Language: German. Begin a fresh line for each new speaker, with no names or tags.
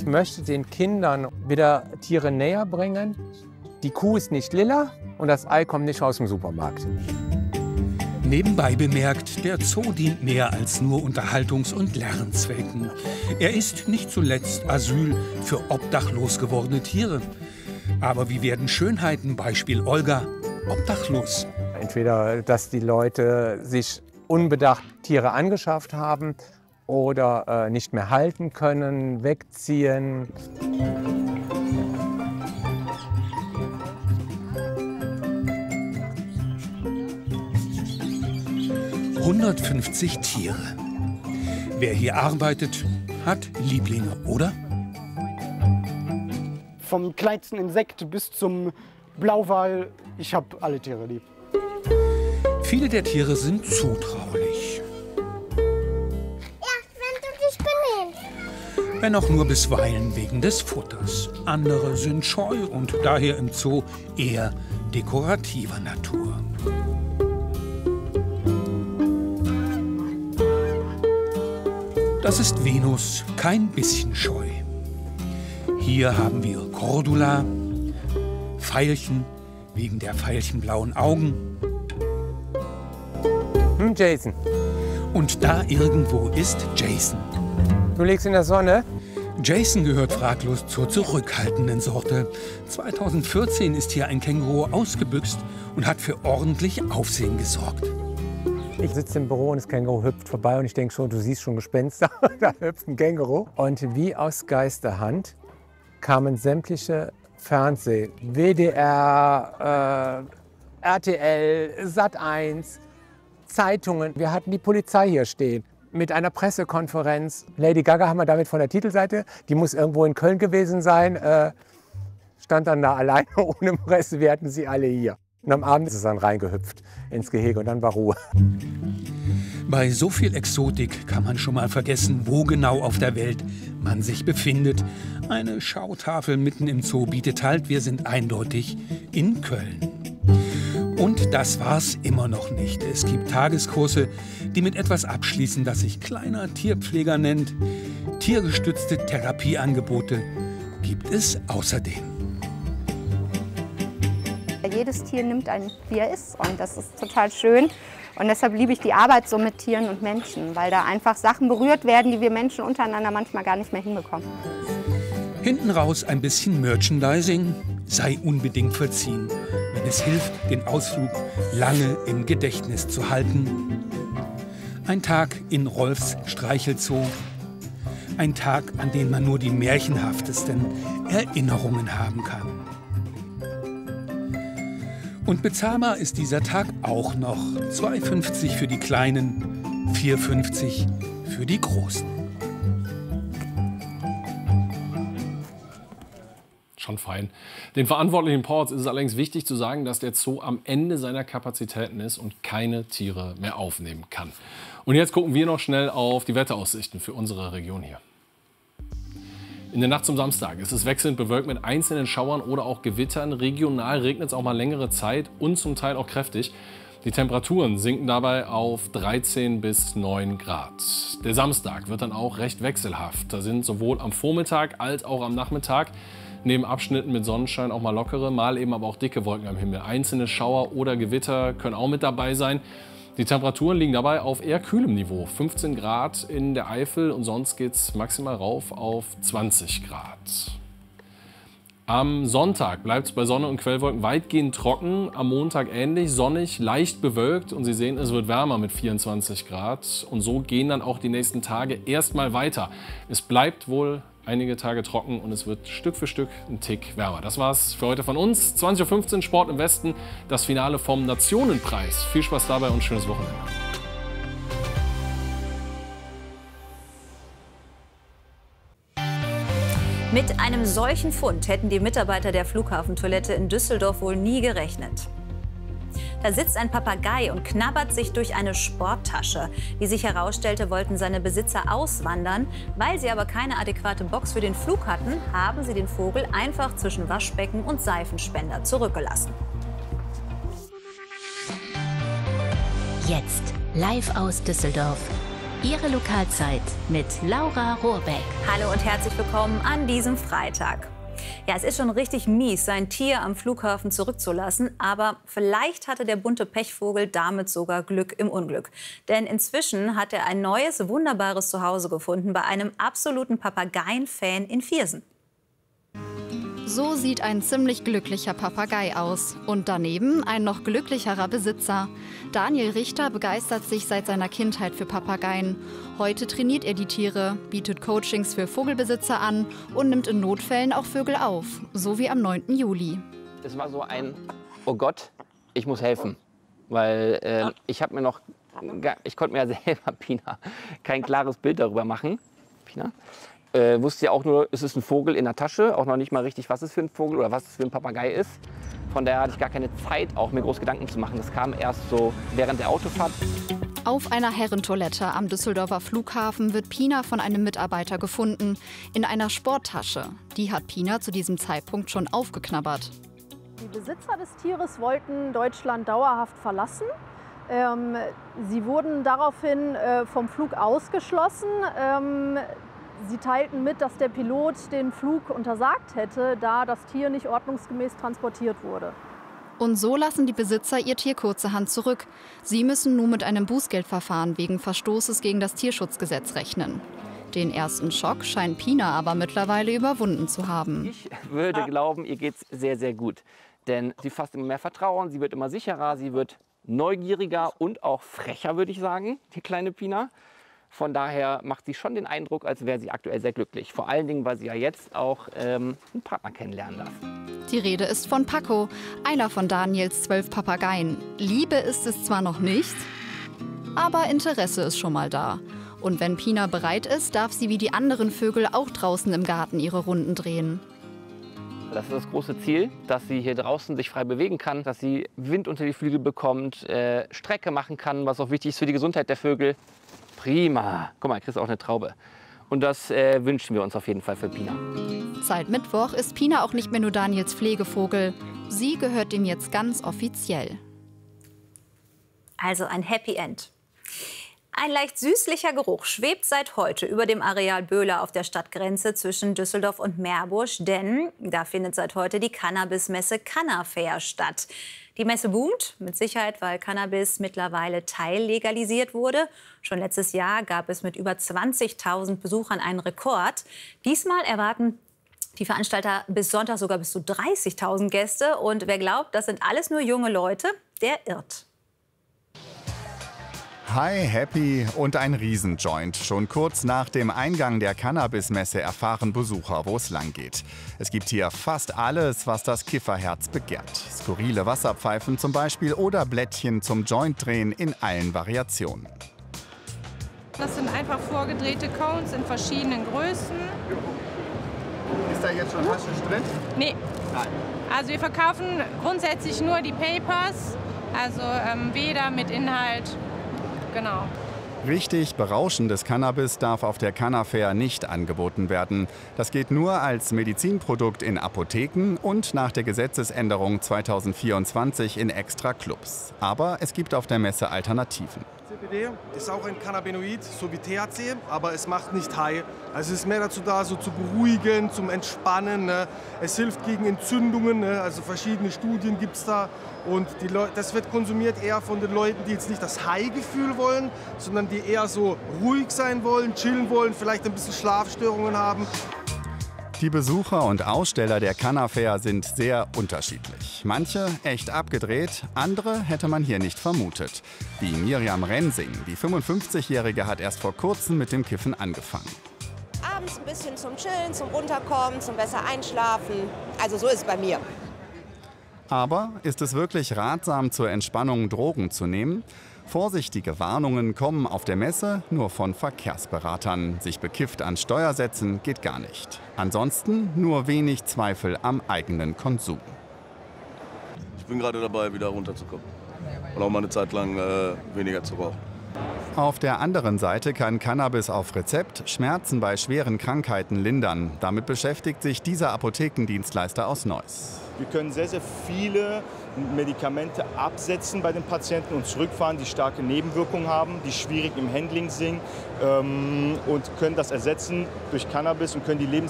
Ich möchte den Kindern wieder Tiere näher bringen. Die Kuh ist nicht lila und das Ei kommt nicht aus dem Supermarkt.
Nebenbei bemerkt, der Zoo dient mehr als nur Unterhaltungs- und Lernzwecken. Er ist nicht zuletzt Asyl für obdachlos gewordene Tiere. Aber wie werden Schönheiten, Beispiel Olga, obdachlos?
Entweder, dass die Leute sich unbedacht Tiere angeschafft haben oder nicht mehr halten können, wegziehen.
...150 Tiere. Wer hier arbeitet, hat Lieblinge, oder?
Vom kleinsten Insekt bis zum Blauwal, ich habe alle Tiere lieb.
Viele der Tiere sind zutraulich.
Ja, wenn du dich benimmst.
Wenn auch nur bisweilen wegen des Futters. Andere sind scheu und daher im Zoo eher dekorativer Natur. Das ist Venus, kein bisschen scheu. Hier haben wir Cordula, Veilchen wegen der veilchenblauen Augen.
Jason.
Und da irgendwo ist Jason.
Du liegst in der Sonne?
Jason gehört fraglos zur zurückhaltenden Sorte. 2014 ist hier ein Känguru ausgebüxt und hat für ordentlich Aufsehen gesorgt.
Ich sitze im Büro und das Känguru hüpft vorbei und ich denke schon, du siehst schon Gespenster. Da hüpft ein Känguru. Und wie aus Geisterhand kamen sämtliche WDR, RTL, Sat.1, Zeitungen. Wir hatten die Polizei hier stehen mit einer Pressekonferenz. Lady Gaga haben wir damit von der Titelseite. Die muss irgendwo in Köln gewesen sein. Stand dann da alleine ohne Presse. Wir hatten sie alle hier. Und am Abend ist es dann reingehüpft ins Gehege und dann war Ruhe.
Bei so viel Exotik kann man schon mal vergessen, wo genau auf der Welt man sich befindet. Eine Schautafel mitten im Zoo bietet halt, wir sind eindeutig in Köln. Und das war's immer noch nicht. Es gibt Tageskurse, die mit etwas abschließen, das sich kleiner Tierpfleger nennt. Tiergestützte Therapieangebote gibt es außerdem.
Jedes Tier nimmt einen, wie er ist, und das ist total schön. Und deshalb liebe ich die Arbeit so mit Tieren und Menschen, weil da einfach Sachen berührt werden, die wir Menschen untereinander manchmal gar nicht mehr hinbekommen.
Hinten raus ein bisschen Merchandising sei unbedingt verziehen, wenn es hilft, den Ausflug lange im Gedächtnis zu halten. Ein Tag in Rolfs Streichelzoo. Ein Tag, an den man nur die märchenhaftesten Erinnerungen haben kann. Und bezahlbar ist dieser Tag auch noch. 2,50 für die Kleinen, 4,50 für die Großen.
Schon fein. Den verantwortlichen Ports ist es allerdings wichtig zu sagen, dass der Zoo am Ende seiner Kapazitäten ist und keine Tiere mehr aufnehmen kann. Und jetzt gucken wir noch schnell auf die Wetteraussichten für unsere Region hier. In der Nacht zum Samstag ist es wechselnd bewölkt mit einzelnen Schauern oder auch Gewittern. Regional regnet es auch mal längere Zeit und zum Teil auch kräftig. Die Temperaturen sinken dabei auf 13 bis 9 Grad. Der Samstag wird dann auch recht wechselhaft. Da sind sowohl am Vormittag als auch am Nachmittag neben Abschnitten mit Sonnenschein auch mal lockere, mal eben aber auch dicke Wolken am Himmel. Einzelne Schauer oder Gewitter können auch mit dabei sein. Die Temperaturen liegen dabei auf eher kühlem Niveau. 15 Grad in der Eifel und sonst geht es maximal rauf auf 20 Grad. Am Sonntag bleibt es bei Sonne und Quellwolken weitgehend trocken. Am Montag ähnlich, sonnig, leicht bewölkt. Und Sie sehen, es wird wärmer mit 24 Grad. Und so gehen dann auch die nächsten Tage erstmal weiter. Es bleibt wohl einige Tage trocken und es wird Stück für Stück ein Tick wärmer. Das war's für heute von uns. 20:15 Uhr Sport im Westen, das Finale vom Nationenpreis. Viel Spaß dabei und schönes Wochenende.
Mit einem solchen Fund hätten die Mitarbeiter der Flughafentoilette in Düsseldorf wohl nie gerechnet. Da sitzt ein Papagei und knabbert sich durch eine Sporttasche. Wie sich herausstellte, wollten seine Besitzer auswandern. Weil sie aber keine adäquate Box für den Flug hatten, haben sie den Vogel einfach zwischen Waschbecken und Seifenspender zurückgelassen.
Jetzt live aus Düsseldorf. Ihre Lokalzeit mit Laura Rohrbeck.
Hallo und herzlich willkommen an diesem Freitag. Ja, es ist schon richtig mies, sein Tier am Flughafen zurückzulassen. Aber vielleicht hatte der bunte Pechvogel damit sogar Glück im Unglück. Denn inzwischen hat er ein neues, wunderbares Zuhause gefunden bei einem absoluten Papageien-Fan in Viersen.
So sieht ein ziemlich glücklicher Papagei aus. Und daneben ein noch glücklicherer Besitzer. Daniel Richter begeistert sich seit seiner Kindheit für Papageien. Heute trainiert er die Tiere, bietet Coachings für Vogelbesitzer an und nimmt in Notfällen auch Vögel auf. So wie am 9. Juli.
Es war so ein, oh Gott, ich muss helfen. Weil ich konnte mir ja selber, Pina, kein klares Bild darüber machen. Pina? Wusste ja auch nur, es ist ein Vogel in der Tasche, auch noch nicht mal richtig, was es für ein Vogel oder was es für ein Papagei ist. Von daher hatte ich gar keine Zeit, auch mir groß Gedanken zu machen. Das kam erst so während der Autofahrt.
Auf einer Herrentoilette am Düsseldorfer Flughafen wird Pina von einem Mitarbeiter gefunden, in einer Sporttasche. Die hat Pina zu diesem Zeitpunkt schon aufgeknabbert.
Die Besitzer des Tieres wollten Deutschland dauerhaft verlassen. Sie wurden daraufhin vom Flug ausgeschlossen. Sie teilten mit, dass der Pilot den Flug untersagt hätte, da das Tier nicht ordnungsgemäß transportiert wurde.
Und so lassen die Besitzer ihr Tier kurzerhand zurück. Sie müssen nun mit einem Bußgeldverfahren wegen Verstoßes gegen das Tierschutzgesetz rechnen. Den ersten Schock scheint Pina aber mittlerweile überwunden zu haben.
Ich würde glauben, ihr geht's sehr, sehr gut. Denn sie fasst immer mehr Vertrauen, sie wird immer sicherer, sie wird neugieriger und auch frecher, würde ich sagen, die kleine Pina. Von daher macht sie schon den Eindruck, als wäre sie aktuell sehr glücklich. Vor allen Dingen, weil sie ja jetzt auch einen Partner kennenlernen darf.
Die Rede ist von Paco, einer von Daniels 12 Papageien. Liebe ist es zwar noch nicht, aber Interesse ist schon mal da. Und wenn Pina bereit ist, darf sie wie die anderen Vögel auch draußen im Garten ihre Runden drehen.
Das ist das große Ziel, dass sie hier draußen sich frei bewegen kann, dass sie Wind unter die Flügel bekommt, Strecke machen kann, was auch wichtig ist für die Gesundheit der Vögel. Prima. Guck mal, kriegst auch eine Traube. Und das wünschen wir uns auf jeden Fall für Pina.
Seit Mittwoch ist Pina auch nicht mehr nur Daniels Pflegevogel. Sie gehört ihm jetzt ganz offiziell.
Also ein Happy End. Ein leicht süßlicher Geruch schwebt seit heute über dem Areal Böhler auf der Stadtgrenze zwischen Düsseldorf und Meerbusch, denn da findet seit heute die Cannabismesse Cannafair statt. Die Messe boomt, mit Sicherheit, weil Cannabis mittlerweile teillegalisiert wurde. Schon letztes Jahr gab es mit über 20.000 Besuchern einen Rekord. Diesmal erwarten die Veranstalter bis Sonntag sogar bis zu 30.000 Gäste. Und wer glaubt, das sind alles nur junge Leute, der irrt.
Hi, Happy und ein Riesenjoint. Schon kurz nach dem Eingang der Cannabismesse erfahren Besucher, wo es lang geht. Es gibt hier fast alles, was das Kifferherz begehrt. Skurrile Wasserpfeifen zum Beispiel oder Blättchen zum Jointdrehen in allen Variationen.
Das sind einfach vorgedrehte Cones in verschiedenen Größen.
Ist da jetzt schon Haschisch drin?
Nee.
Nein.
Also wir verkaufen grundsätzlich nur die Papers, also weder mit Inhalt. Genau.
Richtig berauschendes Cannabis darf auf der Cannafair nicht angeboten werden. Das geht nur als Medizinprodukt in Apotheken und nach der Gesetzesänderung 2024 in extra Clubs. Aber es gibt auf der Messe Alternativen.
CBD ist auch ein Cannabinoid, so wie THC, aber es macht nicht high. Also es ist mehr dazu da, so zu beruhigen, zum Entspannen. Ne? Es hilft gegen Entzündungen, ne? Also verschiedene Studien gibt es da. Und das wird konsumiert eher von den Leuten, die jetzt nicht das High-Gefühl wollen, sondern die eher so ruhig sein wollen, chillen wollen, vielleicht ein bisschen Schlafstörungen haben.
Die Besucher und Aussteller der Cannafair sind sehr unterschiedlich. Manche echt abgedreht, andere hätte man hier nicht vermutet. Wie Miriam Rensing, die 55-Jährige hat erst vor kurzem mit dem Kiffen angefangen.
Abends ein bisschen zum Chillen, zum Runterkommen, zum besser Einschlafen. Also so ist es bei mir.
Aber ist es wirklich ratsam, zur Entspannung Drogen zu nehmen? Vorsichtige Warnungen kommen auf der Messe nur von Verkehrsberatern. Sich bekifft ans Steuer setzen geht gar nicht. Ansonsten nur wenig Zweifel am eigenen Konsum.
Ich bin gerade dabei, wieder runterzukommen und auch mal eine Zeit lang weniger zu rauchen.
Auf der anderen Seite kann Cannabis auf Rezept Schmerzen bei schweren Krankheiten lindern. Damit beschäftigt sich dieser Apothekendienstleister aus Neuss.
Wir können sehr, sehr viele Medikamente absetzen bei den Patienten und zurückfahren, die starke Nebenwirkungen haben, die schwierig im Handling sind und können das ersetzen durch Cannabis und können die